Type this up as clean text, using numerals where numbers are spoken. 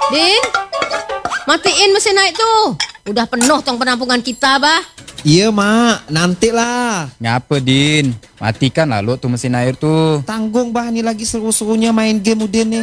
Din, matiin mesin air tu. Udah penuh tong penampungan kita, bah. Iya, Mak. Nantilah. Ngapa, Din? Matikanlah lo tu mesin air tu. Tanggung bah ni lagi seru-serunya main game Udin ni.